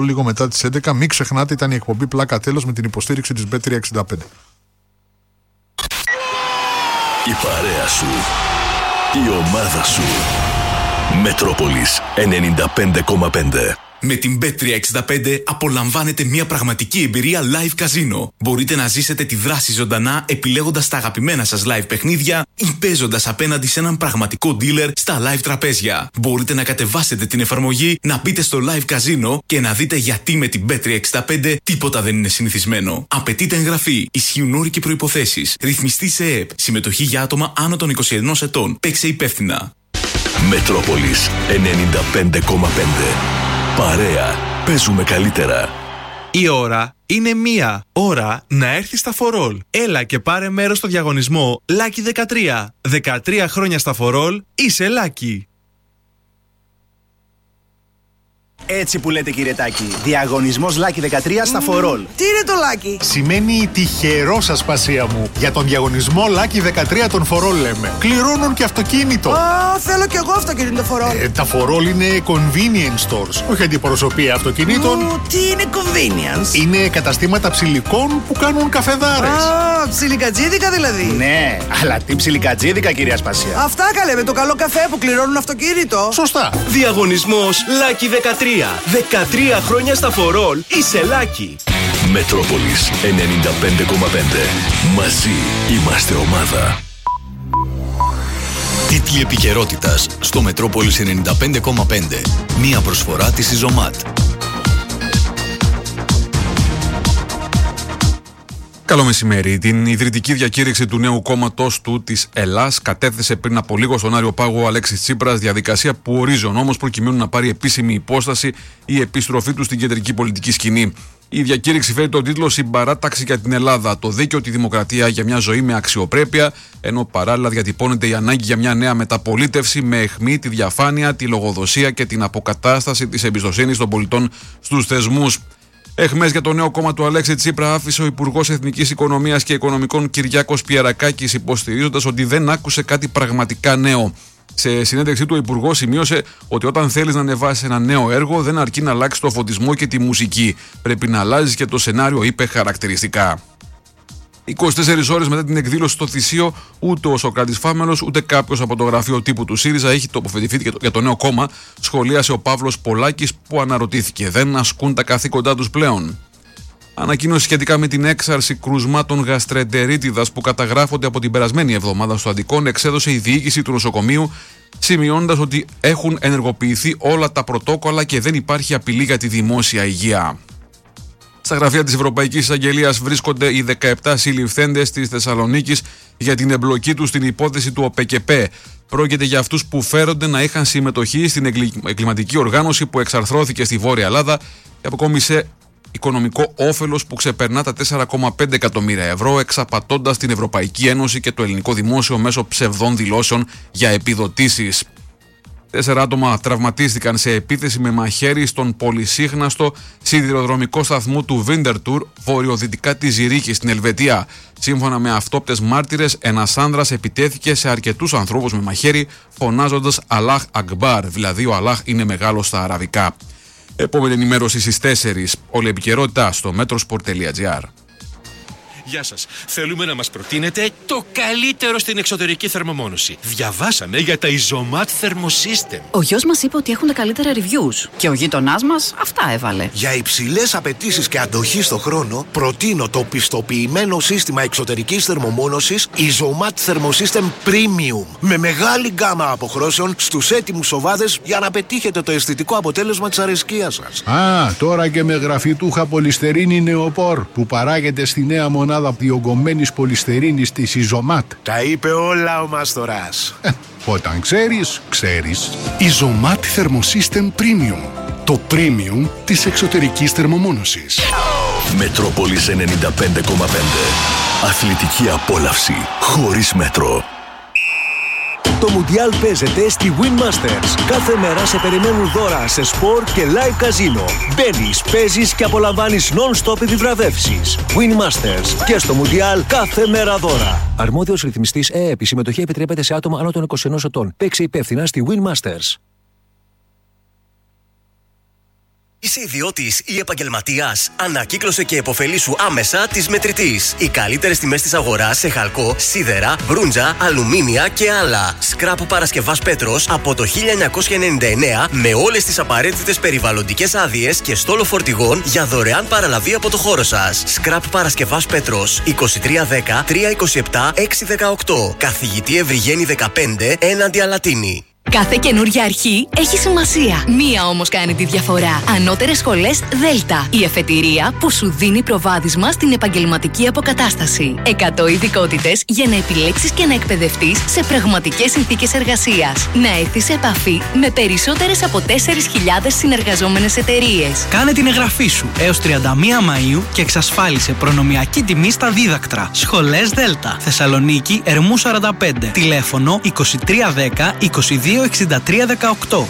λίγο μετά τις 11. Μην ξεχνάτε, ήταν η εκπομπή Πλάκα Τέλος με την υποστήριξη της Bet365. Η παρέα σου, η ομάδα σου. Μετρόπολης 95,5. Με την Bet365 απολαμβάνετε μια πραγματική εμπειρία live καζίνο. Μπορείτε να ζήσετε τη δράση ζωντανά επιλέγοντας τα αγαπημένα σας live παιχνίδια ή παίζοντας απέναντι σε έναν πραγματικό dealer στα live τραπέζια. Μπορείτε να κατεβάσετε την εφαρμογή, να μπείτε στο live καζίνο και να δείτε γιατί με την Bet365 τίποτα δεν είναι συνηθισμένο. Απαιτείται εγγραφή, ισχύουν όροι και προϋποθέσεις. Ρυθμιστή σε ΕΕΠ. Συμμετοχή για άτομα άνω των 21 ετών. Παίξε υπεύθυνα. Μετρόπολης 95,5. Παρέα, παίζουμε καλύτερα. Η ώρα είναι 1. Ώρα να έρθει στα For All. Έλα και πάρε μέρος στο διαγωνισμό Lucky 13. 13 χρόνια στα For All, είσαι Lucky. Έτσι που λέτε, κύριε Τάκη. Διαγωνισμός Lucky 13 στα For All. Τι είναι το Lucky? Σημαίνει τυχερό, Ασπασία μου. Για τον διαγωνισμό Lucky 13 των For All λέμε. Κληρώνουν και αυτοκίνητο. Θέλω κι εγώ αυτοκίνητο For All. Τα For All είναι convenience stores. Όχι αντιπροσωπεία αυτοκινήτων. Τι είναι convenience? Είναι καταστήματα ψηλικών που κάνουν καφεδάρες. Ψιλικατζίδικα δηλαδή. Ναι, αλλά τι ψιλικατζίδικα, κυρία Ασπασία. Αυτά καλέ, με το καλό καφέ που κληρώνουν αυτοκίνητο. Σωστά. Διαγωνισμός Lucky 13. 13 χρόνια στα For All, είσαι Lucky. Μετρόπολης 95,5. Μαζί είμαστε ομάδα. Τίτλοι επικαιρότητας στο Μετρόπολης 95,5. Μία προσφορά της Ιζωμάτ. Καλό μεσημέρι. Την ιδρυτική διακήρυξη του νέου κόμματος του της Ελλάς κατέθεσε πριν από λίγο στον Άριο Πάγο ο Αλέξης Τσίπρας, διαδικασία που ορίζει ο νόμος προκειμένου να πάρει επίσημη υπόσταση η επιστροφή του στην κεντρική πολιτική σκηνή. Η διακήρυξη φέρει τον τίτλο «Συμπαράταξη για την Ελλάδα. Το δίκαιο, τη δημοκρατία για μια ζωή με αξιοπρέπεια», ενώ παράλληλα διατυπώνεται η ανάγκη για μια νέα μεταπολίτευση με αιχμή τη διαφάνεια, τη λογοδοσία και την αποκατάσταση της εμπιστοσύνης των πολιτών στους θεσμούς. Εχμές για το νέο κόμμα του Αλέξη Τσίπρα άφησε ο Υπουργός Εθνικής Οικονομίας και Οικονομικών Κυριάκος Πιερακάκης, υποστηρίζοντας ότι δεν άκουσε κάτι πραγματικά νέο. Σε συνέντευξή του, ο Υπουργός σημείωσε ότι όταν θέλεις να ανεβάσεις ένα νέο έργο, δεν αρκεί να αλλάξει το φωτισμό και τη μουσική. Πρέπει να αλλάζεις και το σενάριο, είπε χαρακτηριστικά. 24 ώρες μετά την εκδήλωση στο Θησίο, ούτε ο Σωκράτης Φάμελος ούτε κάποιος από το γραφείο τύπου του ΣΥΡΙΖΑ έχει τοποθετηθεί για το νέο κόμμα, σχολίασε ο Παύλος Πολάκης, που αναρωτήθηκε: δεν ασκούν τα καθήκοντά τους πλέον? Ανακοίνωση σχετικά με την έξαρση κρουσμάτων γαστρεντερίτιδας που καταγράφονται από την περασμένη εβδομάδα στο Αντικόν εξέδωσε η διοίκηση του νοσοκομείου, σημειώνοντας ότι έχουν ενεργοποιηθεί όλα τα πρωτόκολλα και δεν υπάρχει απειλή για τη δημόσια υγεία. Στα γραφεία της Ευρωπαϊκής Εισαγγελίας βρίσκονται οι 17 συλληφθέντες της Θεσσαλονίκης για την εμπλοκή τους στην υπόθεση του ΟΠΕΚΕΠΕ. Πρόκειται για αυτούς που φέρονται να είχαν συμμετοχή στην εγκληματική οργάνωση που εξαρθρώθηκε στη Βόρεια Ελλάδα και αποκόμισε οικονομικό όφελος που ξεπερνά τα 4,5 εκατομμύρια ευρώ, εξαπατώντας την Ευρωπαϊκή Ένωση και το ελληνικό δημόσιο μέσω ψευδών δηλώσεων για επιδοτήσεις. 4 άτομα τραυματίστηκαν σε επίθεση με μαχαίρι στον πολυσύχναστο σιδηροδρομικό σταθμό του Βίντερτουρ, βορειοδυτικά της Ζηρίχης στην Ελβετία. Σύμφωνα με αυτόπτες μάρτυρες, ένας άνδρας επιτέθηκε σε αρκετούς ανθρώπους με μαχαίρι, φωνάζοντας «Αλάχ Ακμπάρ», δηλαδή ο Αλάχ είναι μεγάλος στα αραβικά. Επόμενη ενημέρωση στις 4. Όλη επικαιρότητα στο metrosport.gr. Γεια σας. Θέλουμε να μας προτείνετε το καλύτερο στην εξωτερική θερμομόνωση. Διαβάσαμε για τα Ιζωμάτ Thermosystem. Ο γιος μας είπε ότι έχουν τα καλύτερα reviews και ο γείτονάς μας αυτά έβαλε. Για υψηλές απαιτήσεις και αντοχή στο χρόνο, προτείνω το πιστοποιημένο σύστημα εξωτερικής θερμομόνωσης Ιζωμάτ Thermosystem Premium. Με μεγάλη γκάμα αποχρώσεων στους έτοιμους οβάδες για να πετύχετε το αισθητικό αποτέλεσμα της αρεσκίας σας. Τώρα και με γραφιτούχα πολυστερίνη νεοπόρ που παράγεται στη νέα μονάδα διογκωμένης πολυστερίνης της Ιζωμάτ. Τα είπε όλα ο Μαστοράς. Όταν ξέρεις, ξέρεις. Ιζωμάτ Thermosystem Premium. Το premium της εξωτερικής θερμομόνωσης. Μετρόπολης 95,5. Αθλητική απόλαυση χωρίς μέτρο. Το Μουντιάλ παίζεται στη Win Masters. Κάθε μέρα σε περιμένουν δώρα σε σπορ και live καζίνο. Μπαίνεις, παίζεις και απολαμβάνεις non-stop επιβραβεύσεις. Win Masters. Και στο Μουντιάλ κάθε μέρα δώρα. Αρμόδιος ρυθμιστής ΕΕΠ. Η συμμετοχή επιτρέπεται σε άτομα άνω των 21 ετών. Παίξε υπεύθυνα στη Win Masters. Είσαι ιδιώτης ή επαγγελματίας? Ανακύκλωσε και επωφελήσου άμεσα της Μετρητής. Οι καλύτερες τιμές της αγοράς σε χαλκό, σίδερα, μπρούντζα, αλουμίνια και άλλα. Σκράπ Παρασκευάς Πέτρος από το 1999 με όλες τις απαραίτητες περιβαλλοντικές άδειες και στόλο φορτηγών για δωρεάν παραλαβή από το χώρο σας. Σκράπ Παρασκευάς Πέτρος 2310 327 618. Καθηγητή Ευρυγένη 15 έναντι Αλατίνη. Κάθε καινούργια αρχή έχει σημασία. Μία όμως κάνει τη διαφορά. Ανώτερες σχολές Δέλτα. Η εφετηρία που σου δίνει προβάδισμα στην επαγγελματική αποκατάσταση. 100 ειδικότητες για να επιλέξεις και να εκπαιδευτείς σε πραγματικές συνθήκες εργασίας. Να έρθεις σε επαφή με περισσότερες από 4.000 συνεργαζόμενες εταιρείες. Κάνε την εγγραφή σου έως 31 Μαΐου και εξασφάλισε προνομιακή τιμή στα δίδακτρα. Σχολές Δέλτα. Θεσσαλονίκη, Ερμού 45. Τηλέφωνο 2310 226318.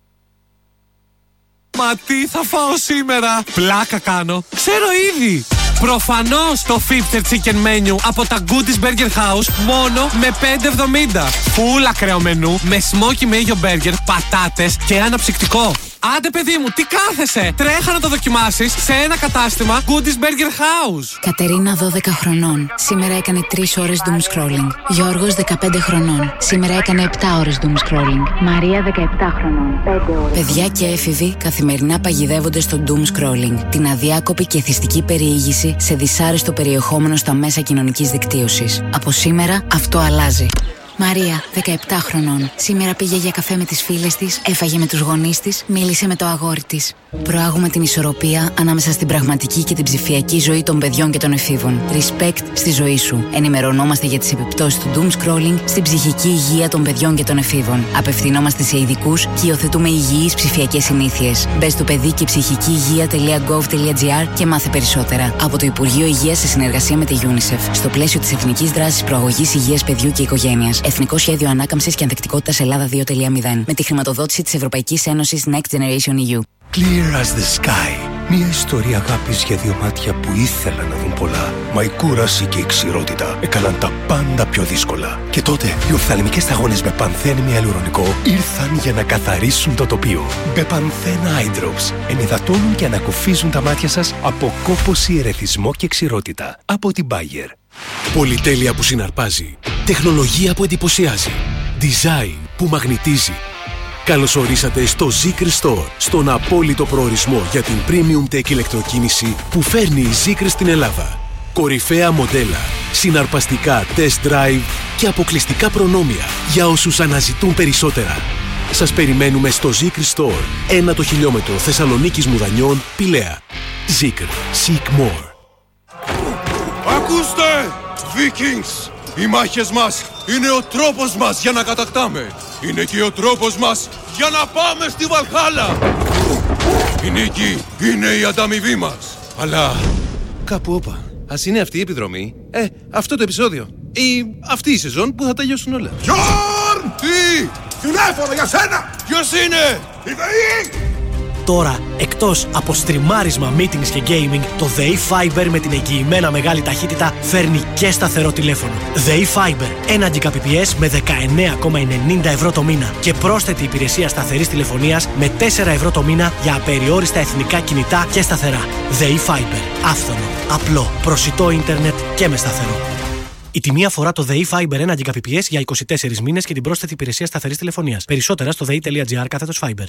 Μα τι θα φάω σήμερα? Πλάκα κάνω. Ξέρω ήδη. Προφανώς το Fifter Chicken Menu από τα Goodies Burger House μόνο με 5,70. Φουλ ακραίο μενού με smoky mayo burger, πατάτες και ένα ψυκτικό. Άντε παιδί μου, τι κάθεσαι? Τρέχα να το δοκιμάσεις σε ένα κατάστημα Goodies Burger House. Κατερίνα 12 χρονών. Σήμερα έκανε 3 ώρες doom scrolling. Γιώργος 15 χρονών. Σήμερα έκανε 7 ώρες doom scrolling. Μαρία 17 χρονών. 5 ώρες. Παιδιά και έφηβοι καθημερινά παγιδεύονται στο doom scrolling. Την αδιάκοπη και εθιστική περιήγηση σε δυσάρεστο περιεχόμενο στα μέσα κοινωνικής δικτύωσης. Από σήμερα αυτό αλλάζει. Μαρία, 17 χρονών. Σήμερα πήγε για καφέ με τις φίλες της, έφαγε με τους γονείς της, μίλησε με το αγόρι της. Προάγουμε την ισορροπία ανάμεσα στην πραγματική και την ψηφιακή ζωή των παιδιών και των εφήβων. Respect στη ζωή σου. Ενημερωνόμαστε για τις επιπτώσεις του doom scrolling στην ψυχική υγεία των παιδιών και των εφήβων. Απευθυνόμαστε σε ειδικούς και υιοθετούμε υγιείς ψηφιακές συνήθειες. Μπες στο παιδί και ψυχική υγεία.gov.gr και μάθε περισσότερα. Από το Υπουργείο Υγείας σε συνεργασία με τη UNICEF. Στο πλαίσιο της Εθνικής Δράσης Προαγωγής Υγείας Παιδιού και Οικογένειας. Εθνικό Σχέδιο Ανάκαμψης και Ανθεκτικότητας Ελλάδα 2.0. Με τη χρηματοδότηση της Ευρωπαϊκής Ένωσης Next Generation EU. Clear as the sky. Μια ιστορία αγάπης για δύο μάτια που ήθελαν να δουν πολλά. Μα η κούραση και η ξηρότητα έκαναν τα πάντα πιο δύσκολα. Και τότε οι οφθαλμικές σταγόνες με πανθένη ιαλουρονικό ήρθαν για να καθαρίσουν το τοπίο. Μπεπανθέν Eye Drops ενυδατώνουν και ανακουφίζουν τα μάτια σας από κόπωση, ερεθισμό και ξηρότητα. Από την Bayer. Πολυτέλεια που συναρπάζει. Τεχνολογία που εντυπωσιάζει. Design που μαγνητίζει. Καλώς ορίσατε στο Zeekr Store, στον απόλυτο προορισμό για την premium tech ηλεκτροκίνηση που φέρνει η Zeekr στην Ελλάδα. Κορυφαία μοντέλα, συναρπαστικά test drive και αποκλειστικά προνόμια για όσους αναζητούν περισσότερα. Σας περιμένουμε στο Zeekr Store, 1 το χιλιόμετρο Θεσσαλονίκης Μουδανιών, Πηλαία. Zeekr. Seek more. Ακούστε, Vikings! Οι μάχες μας είναι ο τρόπος μας για να κατακτάμε. Είναι και ο τρόπος μας για να πάμε στη Βαλχάλα. Η νίκη είναι η ανταμοιβή μας. Αλλά κάπου όπα. Ας είναι αυτή η επιδρομή. Αυτό το επεισόδιο. Ή αυτή η σεζόν που θα τελειώσουν όλα. Γιόρν! Τι! Τηλέφωνο για σένα! Ποιος είναι? Η ΔΕΗ! Τώρα, εκτός από στριμάρισμα, meetings και gaming, το ΔΕΗ Fiber με την εγγυημένα μεγάλη ταχύτητα φέρνει και σταθερό τηλέφωνο. ΔΕΗ Fiber, 1 Gbps με 19,90 ευρώ το μήνα και πρόσθετη υπηρεσία σταθερής τηλεφωνίας με 4 ευρώ το μήνα για απεριόριστα εθνικά κινητά και σταθερά. ΔΕΗ Fiber, άφθονο, απλό, προσιτό ίντερνετ και με σταθερό. Η τιμή αφορά το ΔΕΗ Fiber 1 Gbps για 24 μήνες και την πρόσθετη υπηρεσία σταθερής τηλεφωνίας. Περισσότερα στο dei.gr/Fiber.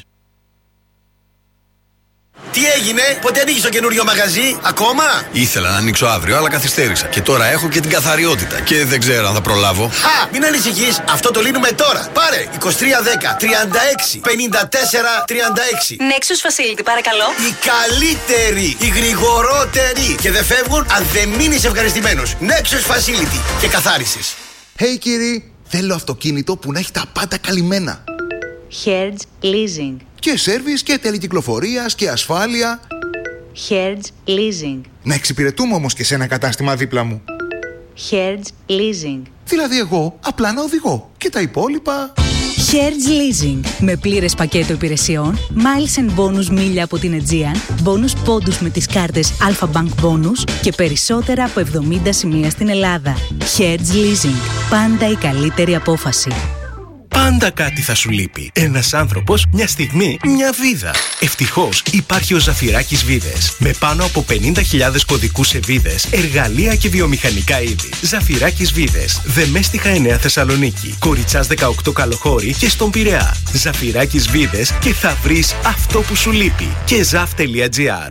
Τι έγινε, πότε ανοίγεις το καινούριο μαγαζί, ακόμα? Ήθελα να ανοίξω αύριο, αλλά καθυστέρησα. Και τώρα έχω και την καθαριότητα. Και δεν ξέρω αν θα προλάβω. Μην ανησυχείς, αυτό το λύνουμε τώρα. Πάρε 2310 36 54 36. Nexus Facility, παρακαλώ. Οι καλύτεροι, οι γρηγορότεροι. Και δεν φεύγουν αν δεν μείνεις ευχαριστημένος. Nexus Facility και καθάρισες. Hey κύριοι, θέλω αυτοκίνητο που να έχει τα πάντα καλυμμένα. Hertz Leasing. Και σέρβις και τέλη κυκλοφορίας και ασφάλεια. Hertz Leasing. Να εξυπηρετούμε όμως και σε ένα κατάστημα δίπλα μου. Hertz Leasing. Δηλαδή εγώ απλά να οδηγώ και τα υπόλοιπα... Hertz Leasing. Με πλήρες πακέτο υπηρεσιών, miles and bonus μίλια από την Aegean, bonus πόντους με τις κάρτες Alpha Bank Bonus και περισσότερα από 70 σημεία στην Ελλάδα. Hertz Leasing. Πάντα η καλύτερη απόφαση. πάντα κάτι θα σου λείπει. Ένας άνθρωπος, μια στιγμή, μια βίδα. Ευτυχώς υπάρχει ο Ζαφυράκης Βίδες. Με πάνω από 50.000 κωδικούς σε βίδες, εργαλεία και βιομηχανικά είδη. Ζαφυράκης Βίδες. Δεμέστιχα 9 Θεσσαλονίκη. Κοριτσάς 18 Καλοχώρη και στον Πειραιά. Ζαφυράκης Βίδες και θα βρεις αυτό που σου λείπει. Και zaf.gr.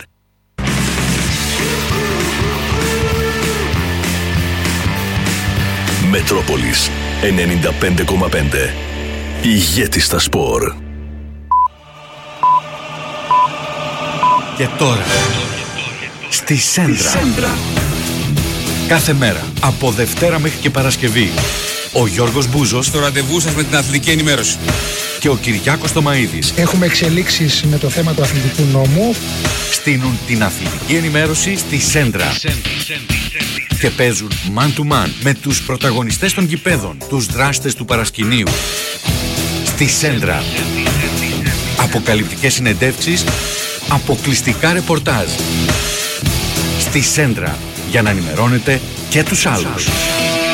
Μετρόπολης 95,5. Ηγέτη στα σπορ. Και τώρα στη Σέντρα. Κάθε μέρα από Δευτέρα μέχρι και Παρασκευή ο Γιώργος Μπούζος στο ραντεβού σας με την αθλητική ενημέρωση και ο Κυριάκος Τομαΐδης έχουμε εξελίξεις με το θέμα του αθλητικού νόμου, στείνουν την αθλητική ενημέρωση στη Σέντρα και παίζουν man to man με τους πρωταγωνιστές των γηπέδων, τους δράστες του παρασκηνίου. Στη Σέντρα. Αποκαλυπτικές συνεντεύξεις, αποκλειστικά ρεπορτάζ. Στη Σέντρα, για να ενημερώνετε και τους άλλους.